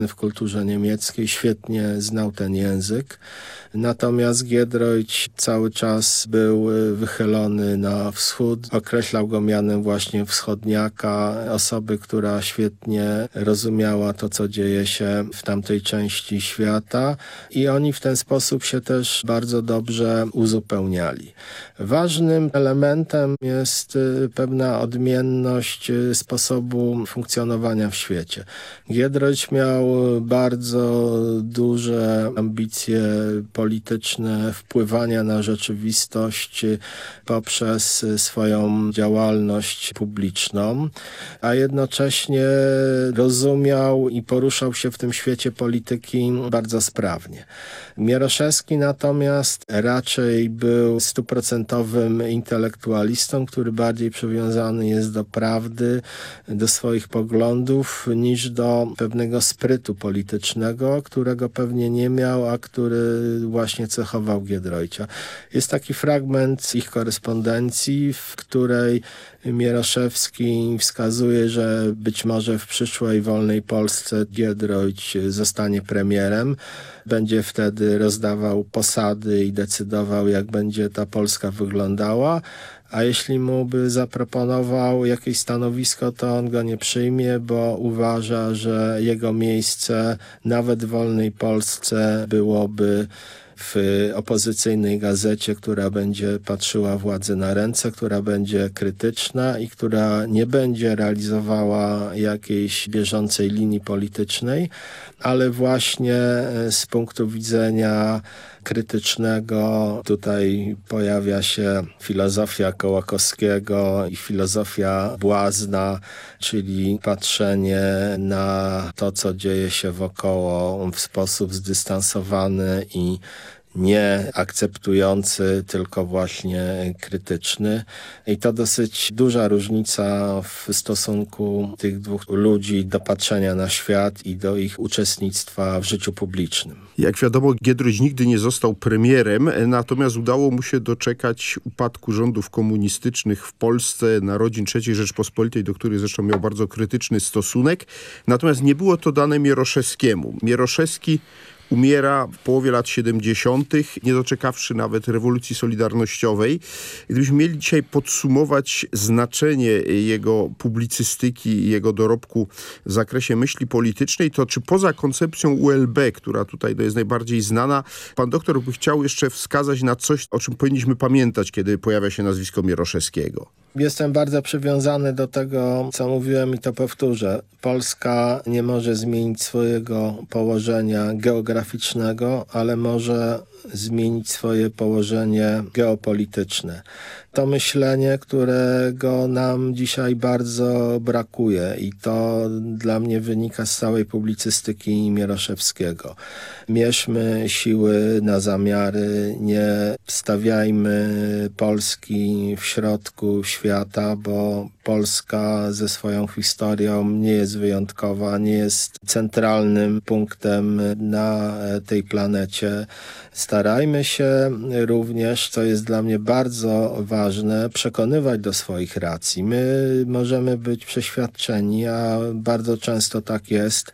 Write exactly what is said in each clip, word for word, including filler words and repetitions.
w kulturze niemieckiej, świetnie znał ten język. Natomiast Giedroyć cały czas był wychylony na wschód. Określał go mianem właśnie wschodniaka, osoby, która świetnie rozumiała to, co dzieje się w tamtej części świata i oni w ten sposób się też bardzo dobrze uzupełniali. Ważnym elementem jest pewna odmienność sposobu funkcjonowania w świecie. Giedroyć miał bardzo duże ambicje polityczne wpływania na rzeczywistość poprzez swoją działalność publiczną, a jednocześnie rozumiał i poruszał się w tym świecie polityki bardzo sprawnie. Mieroszewski natomiast raczej był stuprocentowym intelektualistą, który bardziej przywiązany jest do prawdy, do swoich poglądów, niż do pewnego sprytu politycznego, którego pewnie nie miał, a który właśnie cechował Giedroycia. Jest taki fragment ich korespondencji, w której Mieroszewski wskazuje, że być może w przyszłej wolnej Polsce Giedroyć zostanie premierem. Będzie wtedy rozdawał posady i decydował, jak będzie ta Polska wyglądała. A jeśli mu by zaproponował jakieś stanowisko, to on go nie przyjmie, bo uważa, że jego miejsce nawet w wolnej Polsce byłoby w opozycyjnej gazecie, która będzie patrzyła władzy na ręce, która będzie krytyczna i która nie będzie realizowała jakiejś bieżącej linii politycznej, ale właśnie z punktu widzenia krytycznego tutaj pojawia się filozofia Kołakowskiego i filozofia Błazna, czyli patrzenie na to, co dzieje się wokoło w sposób zdystansowany i nie akceptujący, tylko właśnie krytyczny. I to dosyć duża różnica w stosunku tych dwóch ludzi do patrzenia na świat i do ich uczestnictwa w życiu publicznym. Jak wiadomo, Giedroyć nigdy nie został premierem, natomiast udało mu się doczekać upadku rządów komunistycznych w Polsce, narodzin trzeciej Rzeczpospolitej, do której zresztą miał bardzo krytyczny stosunek. Natomiast nie było to dane Mieroszewskiemu. Mieroszewski umiera w połowie lat siedemdziesiątych, nie doczekawszy nawet rewolucji solidarnościowej. Gdybyśmy mieli dzisiaj podsumować znaczenie jego publicystyki i jego dorobku w zakresie myśli politycznej, to czy poza koncepcją U L B, która tutaj jest najbardziej znana, pan doktor by chciał jeszcze wskazać na coś, o czym powinniśmy pamiętać, kiedy pojawia się nazwisko Mieroszewskiego? Jestem bardzo przywiązany do tego, co mówiłem i to powtórzę. Polska nie może zmienić swojego położenia geograficznego, ale może zmienić swoje położenie geopolityczne. To myślenie, którego nam dzisiaj bardzo brakuje i to dla mnie wynika z całej publicystyki Mieroszewskiego. Mierzmy siły na zamiary, nie stawiajmy Polski w środku świata, bo Polska ze swoją historią nie jest wyjątkowa, nie jest centralnym punktem na tej planecie. Starajmy się również, co jest dla mnie bardzo ważne, przekonywać do swoich racji. My możemy być przeświadczeni, a bardzo często tak jest,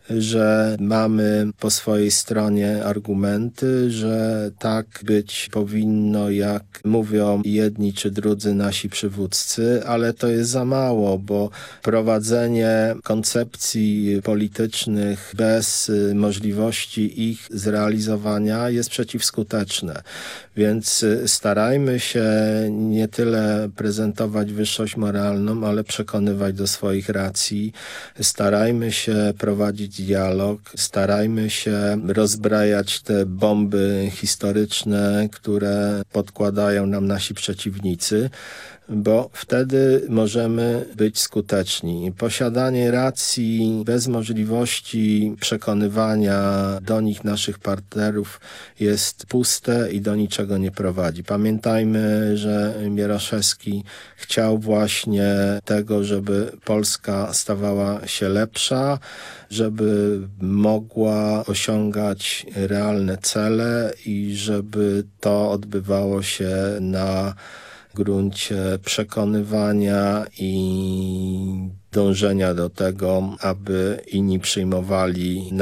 że mamy po swojej stronie argumenty, że tak być powinno, jak mówią jedni czy drudzy nasi przywódcy, ale to jest za mało, bo prowadzenie koncepcji politycznych bez możliwości ich zrealizowania jest przeciwskuteczne. Więc starajmy się nie tyle prezentować wyższość moralną, ale przekonywać do swoich racji. Starajmy się prowadzić dialog, starajmy się rozbrajać te bomby historyczne, które podkładają nam nasi przeciwnicy, bo wtedy możemy być skuteczni. Posiadanie racji bez możliwości przekonywania do nich naszych partnerów jest puste i do niczego nie prowadzi. Pamiętajmy, że Mieroszewski chciał właśnie tego, żeby Polska stawała się lepsza, żeby mogła osiągać realne cele i żeby to odbywało się na gruncie przekonywania i dążenia do tego, aby inni przyjmowali